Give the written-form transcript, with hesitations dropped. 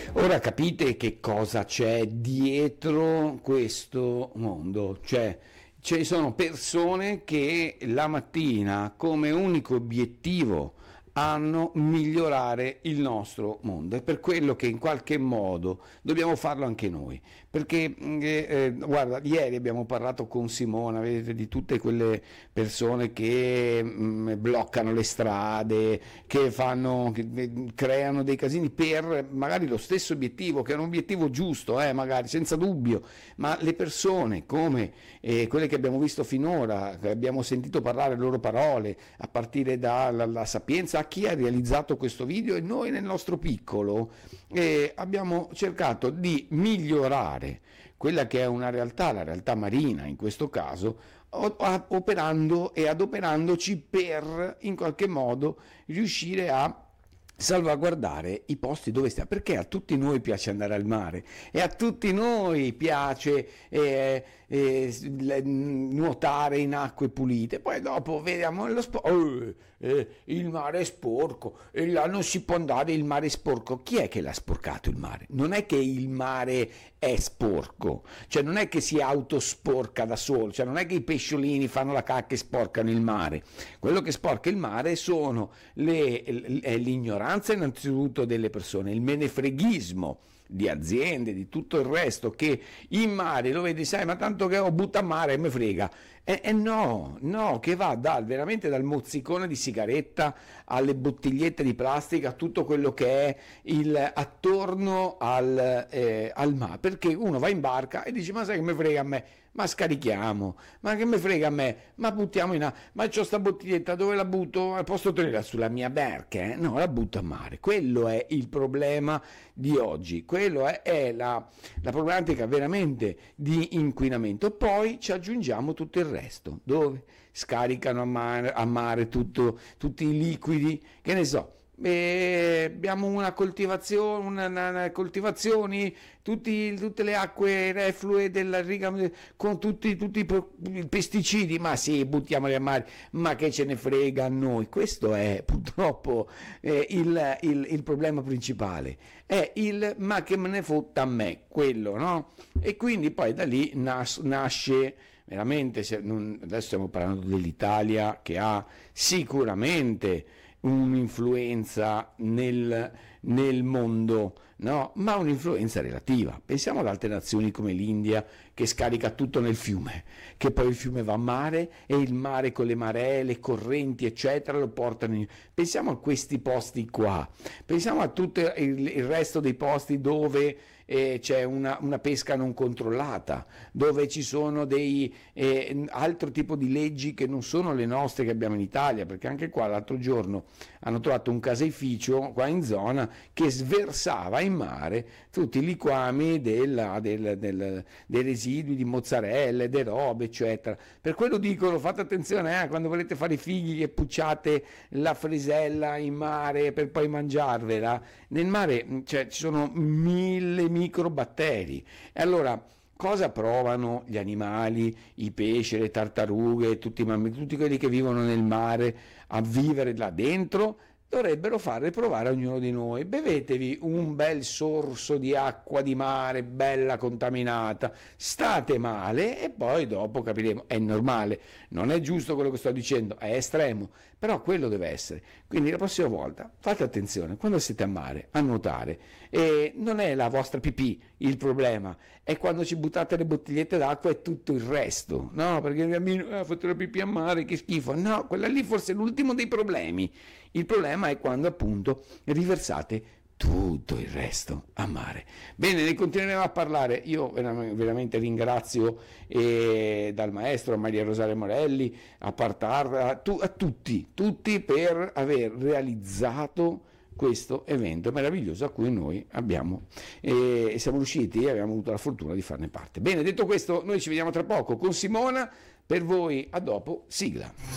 Ora capite che cosa c'è dietro questo mondo, cioè ci sono persone che la mattina come unico obiettivo hanno migliorare il nostro mondo. È per quello che in qualche modo dobbiamo farlo anche noi, perché guarda, ieri abbiamo parlato con Simona, vedete, di tutte quelle persone che bloccano le strade, che creano dei casini per magari lo stesso obiettivo, che è un obiettivo giusto, magari senza dubbio, ma le persone come quelle che abbiamo visto finora, che abbiamo sentito parlare le loro parole, a partire dalla Sapienza, a chi ha realizzato questo video, e noi nel nostro piccolo abbiamo cercato di migliorare quella che è una realtà, la realtà marina in questo caso, operando e adoperandoci per in qualche modo riuscire a salvaguardare i posti dove stiamo, perché a tutti noi piace andare al mare e a tutti noi piace nuotare in acque pulite, poi dopo vediamo il mare è sporco e là non si può andare, il mare è sporco. Chi è che l'ha sporcato il mare? Non è che il mare è sporco, cioè non è che si autosporca da solo, cioè non è che i pesciolini fanno la cacca e sporcano il mare. Quello che sporca il mare sono l'ignoranza innanzitutto delle persone, il menefreghismo di aziende, di tutto il resto, che in mare lo vedi, sai, ma tanto che butta a mare e me frega. No, che va veramente dal mozzicone di sigaretta alle bottigliette di plastica, a tutto quello che è attorno al mare, perché uno va in barca e dice: ma sai che me frega a me, ma scarichiamo, ma che me frega a me, ma buttiamo in acqua, ma c'ho sta bottiglietta, dove la butto? Posso tenerla sulla mia barca? No, la butto a mare. Quello è il problema di oggi, quello è la problematica veramente di inquinamento. Poi ci aggiungiamo tutto il resto, dove scaricano a mare tutti i liquidi, che ne so. Abbiamo una coltivazioni, tutte le acque reflue della riga con tutti i pesticidi, ma sì, buttiamoli a mare, ma che ce ne frega a noi. Questo è purtroppo il problema principale, è il ma che me ne fotta a me, quello, no? E quindi poi da lì nasce veramente, adesso stiamo parlando dell'Italia, che ha sicuramente un'influenza nel mondo, no? Ma un'influenza relativa. Pensiamo ad altre nazioni come l'India, che scarica tutto nel fiume, che poi il fiume va a mare e il mare con le maree, le correnti eccetera lo portano Pensiamo a questi posti qua, pensiamo a tutto il resto dei posti dove c'è una pesca non controllata, dove ci sono altro tipo di leggi che non sono le nostre che abbiamo in Italia, perché anche qua l'altro giorno hanno trovato un caseificio qua in zona che sversava in mare tutti i liquami dei residui di mozzarella, de robe eccetera. Per quello dicono: fate attenzione quando volete fare i figli, che pucciate la frisella in mare per poi mangiarvela. Nel mare ci sono 1000 microbatteri, e allora cosa provano gli animali, i pesci, le tartarughe, tutti quelli che vivono nel mare a vivere là dentro? Dovrebbero fare provare a ognuno di noi: bevetevi un bel sorso di acqua di mare bella contaminata, state male e poi dopo capiremo. È normale, non è giusto quello che sto dicendo, è estremo, però quello deve essere. Quindi la prossima volta fate attenzione quando siete a mare a nuotare, e non è la vostra pipì il problema, è quando ci buttate le bottigliette d'acqua e tutto il resto, no? Perché il bambino ha fatto la pipì a mare, che schifo. No, quella lì forse è l'ultimo dei problemi. Il problema è quando appunto riversate tutto il resto a mare. Bene, ne continueremo a parlare. Io veramente ringrazio dal maestro, a Maria Rosaria Morelli, a tutti per aver realizzato questo evento meraviglioso a cui noi siamo riusciti e abbiamo avuto la fortuna di farne parte. Bene, detto questo, noi ci vediamo tra poco con Simona. Per voi, a dopo, sigla.